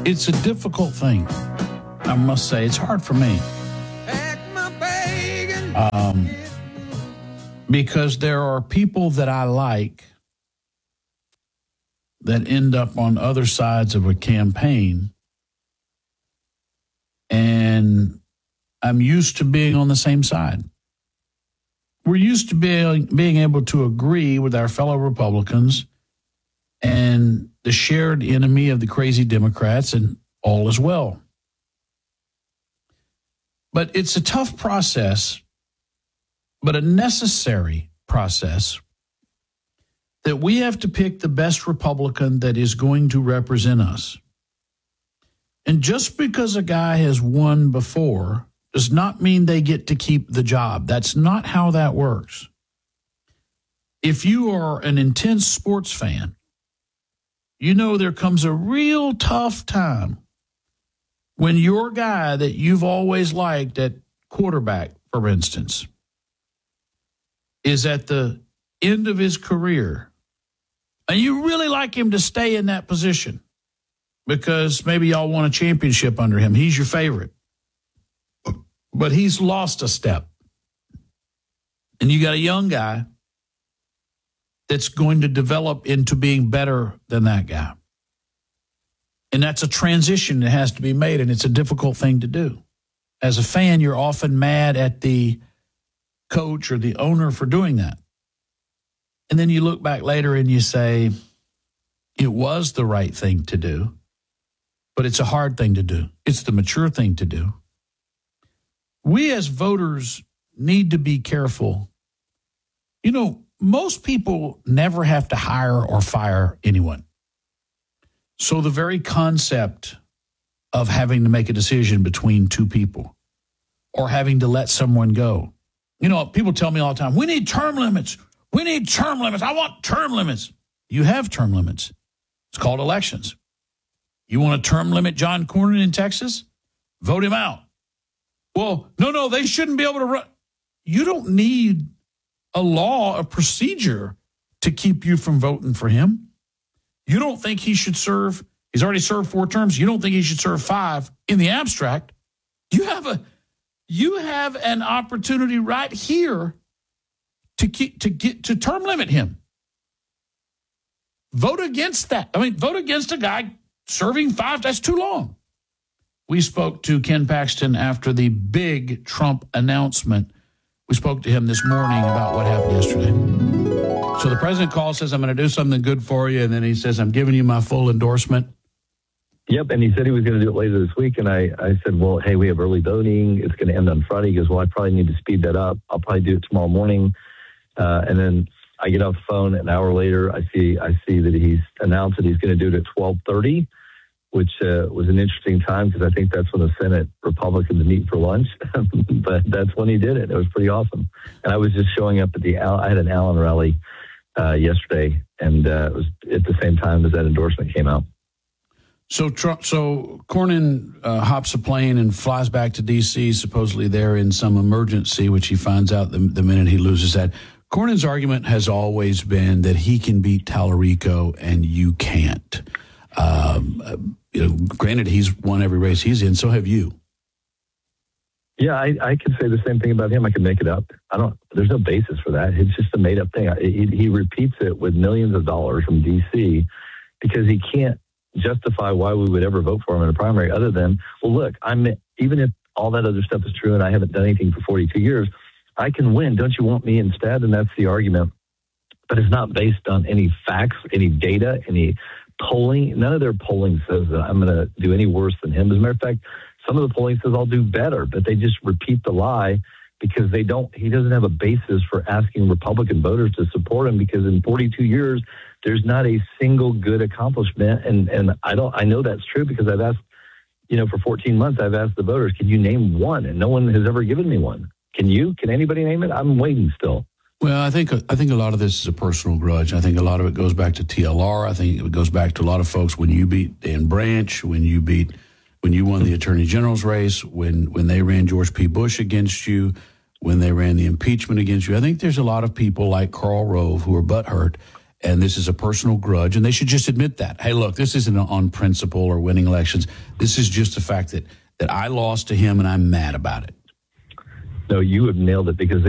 It's a difficult thing. I must say, it's hard for me. Because there are people that I like that end up on other sides of a campaign, and I'm used to being on the same side. We're used to being able to agree with our fellow Republicans and the shared enemy of the crazy Democrats, and all is well. But it's a tough process, but a necessary process, that we have to pick the best Republican that is going to represent us. And just because a guy has won before does not mean they get to keep the job. That's not how that works. If you are an intense sports fan, you know there comes a real tough time when your guy that you've always liked at quarterback, for instance, is at the end of his career, and you really like him to stay in that position because maybe y'all won a championship under him. He's your favorite. But he's lost a step. And you got a young guy that's going to develop into being better than that guy. And that's a transition that has to be made, and it's a difficult thing to do. As a fan, you're often mad at the coach or the owner for doing that. And then you look back later and you say, it was the right thing to do, but it's a hard thing to do. It's the mature thing to do. We as voters need to be careful. You know, most people never have to hire or fire anyone. So the very concept of having to make a decision between two people or having to let someone go. You know, people tell me all the time, we need term limits. We need term limits. I want term limits. You have term limits. It's called elections. You want to term limit John Cornyn in Texas? Vote him out. Well, no, they shouldn't be able to run. You don't need a law, a procedure to keep you from voting for him. You don't think he should serve, he's already served 4 terms. You don't think he should serve 5 in the abstract. You have an opportunity right here to term limit him. Vote against that. Vote against a guy serving 5. That's too long. We spoke to Ken Paxton after the big Trump announcement. We spoke to him this morning about what happened yesterday. So the president calls, says, I'm going to do something good for you. And then he says, I'm giving you my full endorsement. Yep. And he said he was going to do it later this week. And I said, well, hey, we have early voting. It's going to end on Friday. He goes, well, I probably need to speed that up. I'll probably do it tomorrow morning. And then I get off the phone an hour later. I see that he's announced that he's going to do it at 12:30. Which was an interesting time because I think that's when the Senate Republicans meet for lunch. But that's when he did it. It was pretty awesome. And I was just showing up at I had an Allen rally yesterday, and it was at the same time as that endorsement came out. So Cornyn hops a plane and flies back to D.C., supposedly there in some emergency, which he finds out the minute he loses that. Cornyn's argument has always been that he can beat Tallarico and you can't. Granted, he's won every race he's in. So have you. Yeah, I could say the same thing about him. I could make it up. There's no basis for that. It's just a made up thing. He repeats it with millions of dollars from D.C. because he can't justify why we would ever vote for him in a primary other than, well, look, even if all that other stuff is true and I haven't done anything for 42 years, I can win. Don't you want me instead? And that's the argument. But it's not based on any facts, any data, any polling. None of their polling says that I'm going to do any worse than him. As a matter of fact, some of the polling says I'll do better, but they just repeat the lie because he doesn't have a basis for asking Republican voters to support him because in 42 years, there's not a single good accomplishment. And I know that's true because I've asked, for 14 months, I've asked the voters, can you name one? And no one has ever given me one. Can you? Can anybody name it? I'm waiting still. Well, I think a lot of this is a personal grudge. I think a lot of it goes back to TLR. I think it goes back to a lot of folks when you beat Dan Branch, when you won the Attorney General's race, when they ran George P. Bush against you, when they ran the impeachment against you. I think there's a lot of people like Karl Rove who are butthurt and this is a personal grudge, and they should just admit that. Hey, look, this isn't on principle or winning elections. This is just the fact that I lost to him, and I'm mad about it. No, you have nailed it, because